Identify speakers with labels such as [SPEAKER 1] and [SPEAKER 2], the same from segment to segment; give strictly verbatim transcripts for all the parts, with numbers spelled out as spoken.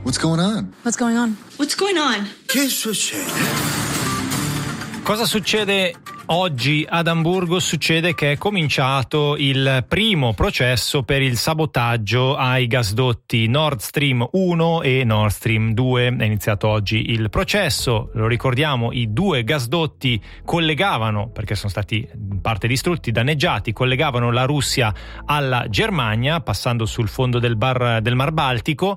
[SPEAKER 1] What's going on?
[SPEAKER 2] What's going on?
[SPEAKER 3] What's going on?
[SPEAKER 1] Che succede?
[SPEAKER 4] Cosa succede oggi ad Amburgo? Succede che è cominciato il primo processo per il sabotaggio ai gasdotti Nord Stream uno e Nord Stream due. È iniziato oggi il processo, lo ricordiamo, i due gasdotti collegavano, perché sono stati in parte distrutti, danneggiati, collegavano la Russia alla Germania passando sul fondo del, bar, del Mar Baltico.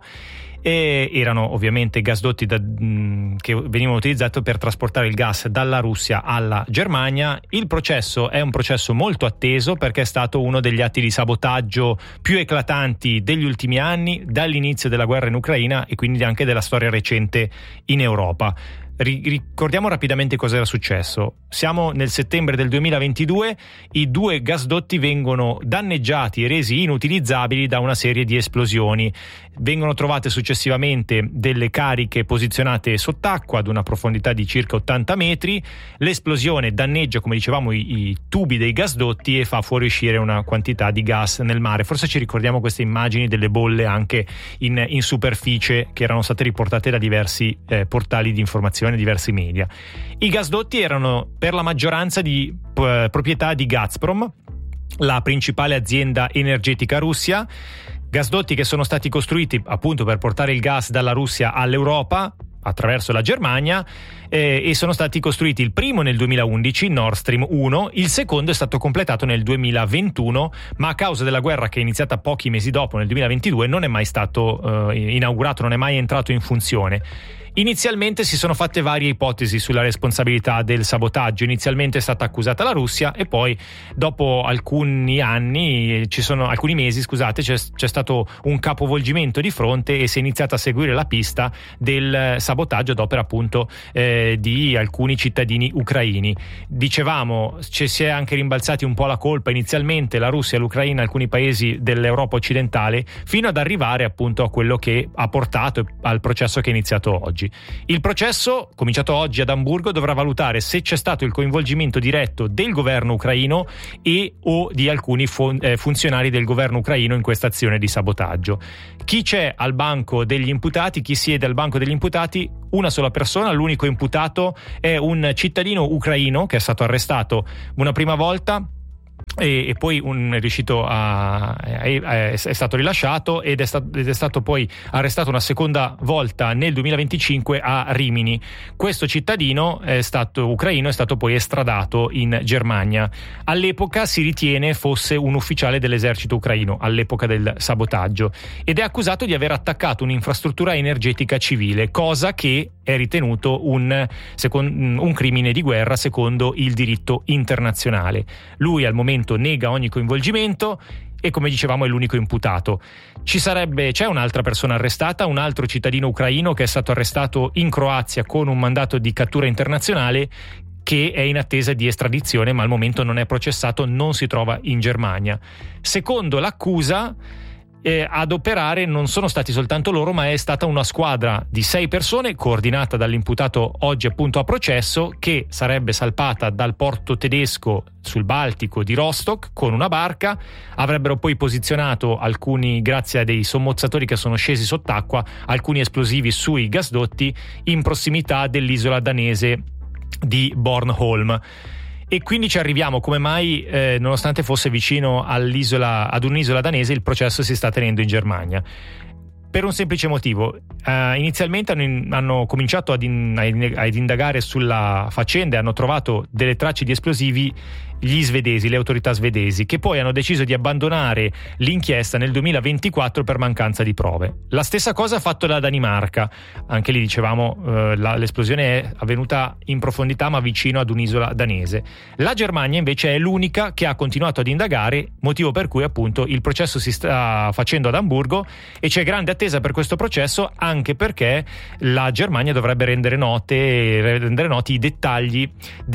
[SPEAKER 4] E erano ovviamente gasdotti da, mh, che venivano utilizzati per trasportare il gas dalla Russia alla Germania. Il processo è un processo molto atteso perché è stato uno degli atti di sabotaggio più eclatanti degli ultimi anni, dall'inizio della guerra in Ucraina e quindi anche della storia recente in Europa. Ricordiamo rapidamente cosa era successo. Siamo nel settembre del duemilaventidue, i due gasdotti vengono danneggiati e resi inutilizzabili da una serie di esplosioni. Vengono trovate successivamente delle cariche posizionate sott'acqua ad una profondità di circa ottanta metri. L'esplosione danneggia, come dicevamo, i, i tubi dei gasdotti e fa fuoriuscire una quantità di gas nel mare. Forse ci ricordiamo queste immagini delle bolle anche in, in superficie che erano state riportate da diversi eh, portali di informazione, diversi media. I gasdotti erano per la maggioranza di p- proprietà di Gazprom, la principale azienda energetica russia. Gasdotti che sono stati costruiti appunto per portare il gas dalla Russia all'Europa attraverso la Germania eh, e sono stati costruiti il primo nel duemilaundici, Nord Stream uno, il secondo è stato completato nel duemilaventuno, ma a causa della guerra che è iniziata pochi mesi dopo, nel duemilaventidue, non è mai stato eh, inaugurato, non è mai entrato in funzione. Inizialmente si sono fatte varie ipotesi sulla responsabilità del sabotaggio. Inizialmente è stata accusata la Russia e poi dopo alcuni anni, ci sono alcuni mesi, scusate, c'è, c'è stato un capovolgimento di fronte e si è iniziata a seguire la pista del sabotaggio ad opera appunto eh, di alcuni cittadini ucraini. Dicevamo, ci si è anche rimbalzati un po' la colpa, inizialmente la Russia, l'Ucraina, alcuni paesi dell'Europa occidentale, fino ad arrivare appunto a quello che ha portato al processo che è iniziato oggi. Il processo, cominciato oggi ad Amburgo, dovrà valutare se c'è stato il coinvolgimento diretto del governo ucraino e o di alcuni fon- eh, funzionari del governo ucraino in questa azione di sabotaggio. Chi c'è al banco degli imputati, chi siede al banco degli imputati? Una sola persona, l'unico imputato è un cittadino ucraino che è stato arrestato una prima volta e, e poi un, è riuscito a è, è stato rilasciato ed è, stato, ed è stato poi arrestato una seconda volta nel duemilaventicinque a Rimini. Questo cittadino è stato ucraino, è stato poi estradato in Germania. All'epoca si ritiene fosse un ufficiale dell'esercito ucraino all'epoca del sabotaggio ed è accusato di aver attaccato un'infrastruttura energetica civile, cosa che è ritenuto un, second, un crimine di guerra secondo il diritto internazionale. Lui al momento nega ogni coinvolgimento e, come dicevamo, è l'unico imputato. Ci sarebbe, c'è un'altra persona arrestata, un altro cittadino ucraino che è stato arrestato in Croazia con un mandato di cattura internazionale che è in attesa di estradizione, ma al momento non è processato, non si trova in Germania. Secondo l'accusa, Eh, ad operare non sono stati soltanto loro, ma è stata una squadra di sei persone coordinata dall'imputato oggi appunto a processo, che sarebbe salpata dal porto tedesco sul Baltico di Rostock con una barca. Avrebbero poi posizionato alcuni, grazie a dei sommozzatori che sono scesi sott'acqua, alcuni esplosivi sui gasdotti in prossimità dell'isola danese di Bornholm. E quindi ci arriviamo come mai, eh, nonostante fosse vicino all'isola, ad un'isola danese, il processo si sta tenendo in Germania. Per un semplice motivo: uh, inizialmente hanno, in, hanno cominciato ad, in, ad indagare sulla faccenda e hanno trovato delle tracce di esplosivi gli svedesi, le autorità svedesi, che poi hanno deciso di abbandonare l'inchiesta nel duemilaventiquattro per mancanza di prove. La stessa cosa ha fatto la Danimarca, anche lì dicevamo uh, la, l'esplosione è avvenuta in profondità ma vicino ad un'isola danese. La Germania invece è l'unica che ha continuato ad indagare, motivo per cui appunto il processo si sta facendo ad Amburgo e c'è grande attesa per questo processo, anche perché la Germania dovrebbe rendere note rendere noti i dettagli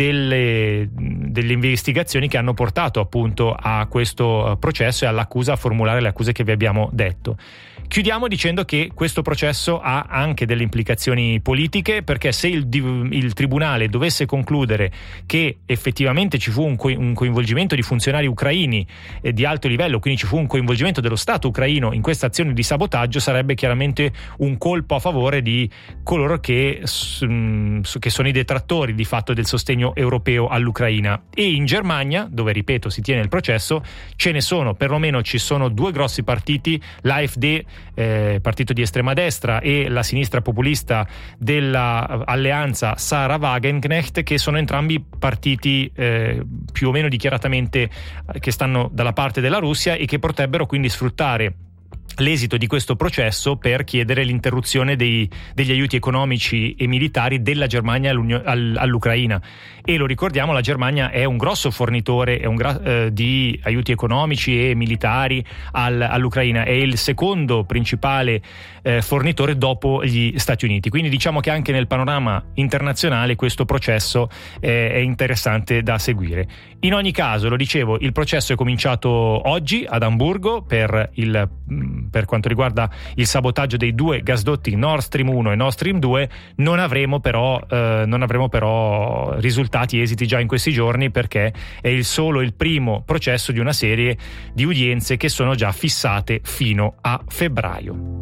[SPEAKER 4] delle, delle investigazioni che hanno portato appunto a questo processo e all'accusa, a formulare le accuse che vi abbiamo detto. Chiudiamo dicendo che questo processo ha anche delle implicazioni politiche, perché se il, il tribunale dovesse concludere che effettivamente ci fu un, co- un coinvolgimento di funzionari ucraini eh, di alto livello, quindi ci fu un coinvolgimento dello Stato ucraino in questa azione di sabotaggio, sarebbe chiaramente un colpo a favore di coloro che, mh, che sono i detrattori di fatto del sostegno europeo all'Ucraina. E in Germania, dove ripeto si tiene il processo, ce ne sono, perlomeno ci sono due grossi partiti, l'AfD, eh, partito di estrema destra, e la sinistra populista della alleanza Sarah Wagenknecht, che sono entrambi partiti eh, più o meno dichiaratamente che stanno dalla parte della Russia e che potrebbero quindi sfruttare l'esito di questo processo per chiedere l'interruzione dei, degli aiuti economici e militari della Germania all'Ucraina. E lo ricordiamo, la Germania è un grosso fornitore è un gra- eh, di aiuti economici e militari al, all'Ucraina, è il secondo principale eh, fornitore dopo gli Stati Uniti, quindi diciamo che anche nel panorama internazionale questo processo eh, è interessante da seguire. In ogni caso, lo dicevo, il processo è cominciato oggi ad Amburgo per il per quanto riguarda il sabotaggio dei due gasdotti Nord Stream uno e Nord Stream due. Non avremo però eh, non avremo però risultati, esiti già in questi giorni, perché è il solo il primo processo di una serie di udienze che sono già fissate fino a febbraio.